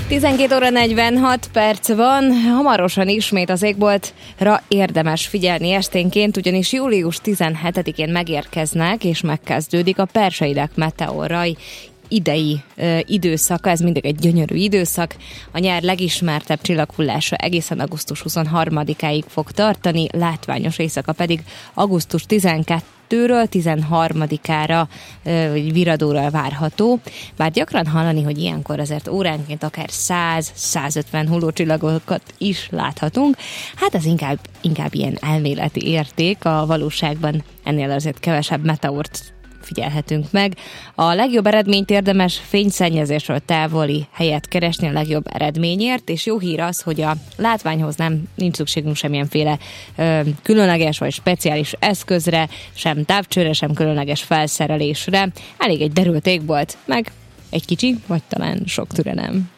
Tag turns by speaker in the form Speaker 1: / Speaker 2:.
Speaker 1: 12 óra 46 perc van, hamarosan ismét az égboltra érdemes figyelni esténként, ugyanis július 17-én megérkeznek és megkezdődik a Perseidek meteorrai idei időszaka, ez mindig egy gyönyörű időszak. A nyár legismertebb csillaghullása egészen augusztus 23-áig fog tartani, látványos éjszaka pedig augusztus 12-ről 13-ára viradóra várható. Bár gyakran hallani, hogy ilyenkor azért óránként akár 100-150 hullócsillagokat is láthatunk, hát ez inkább ilyen elméleti érték, a valóságban ennél azért kevesebb meteort figyelhetünk meg. A legjobb eredményt érdemes fényszennyezésről távoli helyet keresni a legjobb eredményért, és jó hír az, hogy a látványhoz nincs szükségünk semmilyenféle különleges vagy speciális eszközre, sem távcsőre, sem különleges felszerelésre. Elég egy derült égbolt, meg egy kicsi, vagy talán sok türelem.